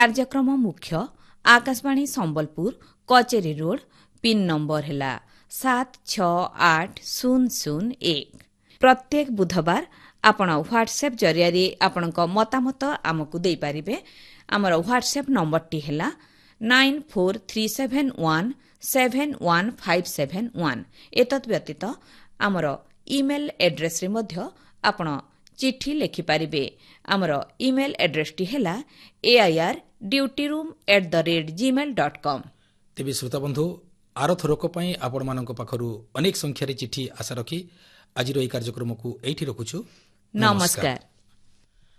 कार्यक्रम मुख्य आकाशवाणी संबलपुर कचेरी रोड पिन नंबर है 768001। प्रत्येक बुधवार आपण व्हाट्सएप जरिया आपण मतामत आमको दे पारिबे। आमर व्हाट्सएप नंबर टी है 9437171571। एतत् व्यतीत आमर ईमेल एड्रेस रे मध्य आपण चिट्ठी लिखि पारिबे। आमर ईमेल एड्रेस टी है airdutyroom@gmail.com। तेबे श्रोता बंधु आर थरक पई आपण मानक पाखरु अनेक संख्यारे चिट्ठी आशा रखी आज कार्यक्रम को एठी रखुछु। नमस्कार।